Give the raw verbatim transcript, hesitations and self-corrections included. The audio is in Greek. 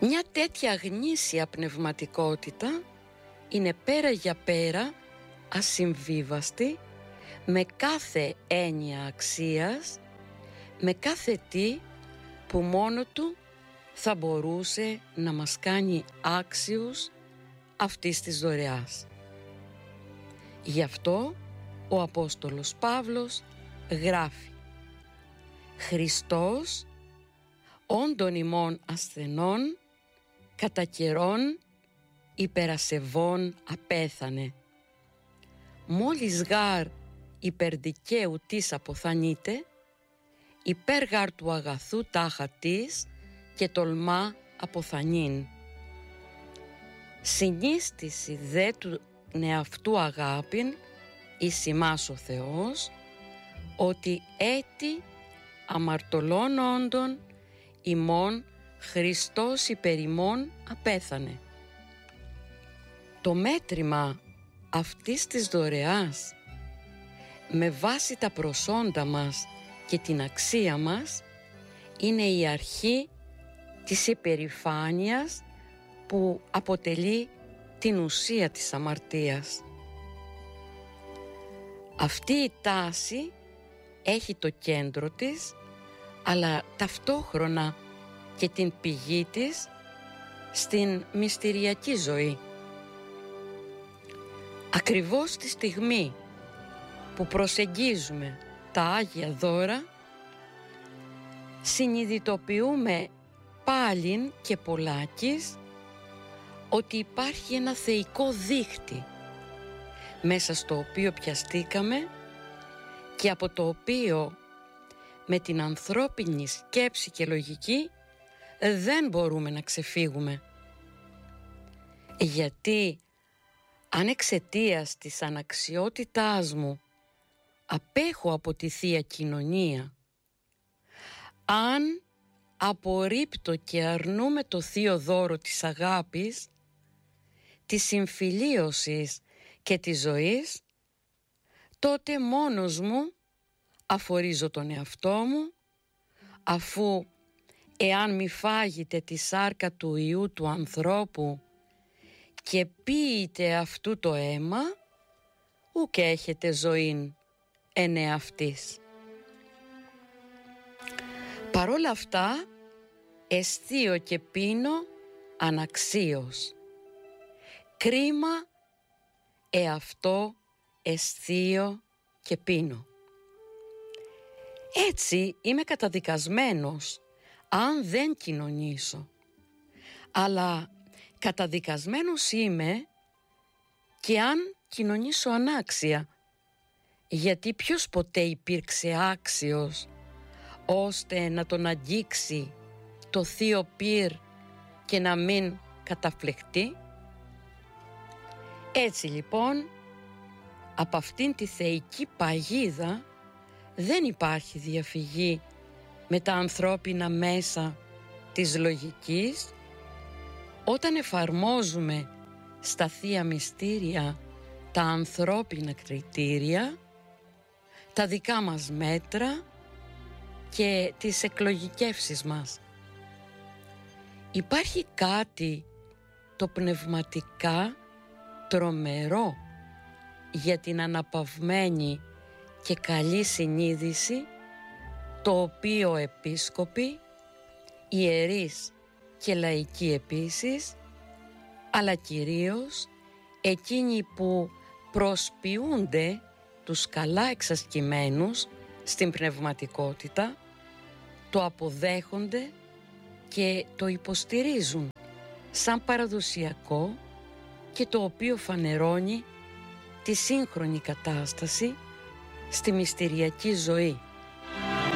Μια τέτοια γνήσια πνευματικότητα είναι πέρα για πέρα ασυμβίβαστη με κάθε έννοια αξίας, με κάθε τι που μόνο του θα μπορούσε να μας κάνει άξιους αυτής της δωρεάς. Γι' αυτό ο Απόστολος Παύλος γράφει: «Χριστός όντων ημών ασθενών κατά καιρόν υπερασεβών απέθανε. Μόλις γάρ υπερδικαίου της αποθανείται, υπέρ γάρ του αγαθού τάχα της και τολμά αποθανήν. Συνίστηση δε του νεαυτού αγάπην εις ημάς ο Θεός, ότι έτη αμαρτωλών όντων ημών Χριστός υπερ ημών απέθανε». Το μέτρημα αυτής της δωρεάς με βάση τα προσόντα μας και την αξία μας είναι η αρχή της υπερηφάνειας που αποτελεί την ουσία της αμαρτίας. Αυτή η τάση έχει το κέντρο της, αλλά ταυτόχρονα και την πηγή της στην μυστηριακή ζωή. Ακριβώς τη στιγμή που προσεγγίζουμε τα Άγια Δώρα, συνειδητοποιούμε πάλιν και πολλάκις ότι υπάρχει ένα θεϊκό δίχτυ μέσα στο οποίο πιαστήκαμε και από το οποίο με την ανθρώπινη σκέψη και λογική δεν μπορούμε να ξεφύγουμε. Γιατί αν εξαιτίας της αναξιότητάς μου απέχω από τη Θεία Κοινωνία, αν απορρίπτω και αρνούμε το θείο δώρο της αγάπης, της συμφιλίωσης και της ζωής, τότε μόνος μου αφορίζω τον εαυτό μου, αφού εάν μη φάγετε τη σάρκα του Υιού του ανθρώπου και πίετε αυτού το αίμα, ουκ έχετε ζωήν εν εαυτής. Παρόλα αυτά, αισθείω και πίνω αναξίως. Κρίμα εαυτό αισθείω και πίνω. Έτσι είμαι καταδικασμένος αν δεν κοινωνήσω, αλλά καταδικασμένος είμαι και αν κοινωνήσω ανάξια, γιατί ποιος ποτέ υπήρξε άξιος ώστε να τον αγγίξει το θείο πυρ και να μην καταφλεχτεί. Έτσι λοιπόν, από αυτήν τη θεϊκή παγίδα δεν υπάρχει διαφυγή με τα ανθρώπινα μέσα της λογικής, όταν εφαρμόζουμε στα θεία μυστήρια τα ανθρώπινα κριτήρια, τα δικά μας μέτρα και τις εκλογικεύσεις μας. Υπάρχει κάτι το πνευματικά τρομερό για την αναπαυμένη και καλή συνείδηση, το οποίο επίσκοποι, ιερείς και λαϊκοί επίσης, αλλά κυρίως εκείνοι που προσποιούνται τους καλά εξασκημένους στην πνευματικότητα, το αποδέχονται και το υποστηρίζουν σαν παραδοσιακό και το οποίο φανερώνει τη σύγχρονη κατάσταση στη μυστηριακή ζωή.